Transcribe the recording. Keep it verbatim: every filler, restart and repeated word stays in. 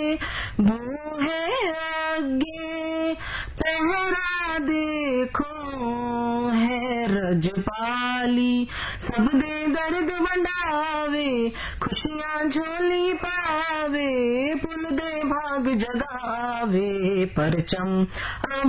वो है आगे पहरा देखो है रजपाली, सब दे दर्द मंडावे खुशियां झोली पावे, पुल दे भाग जगावे परचम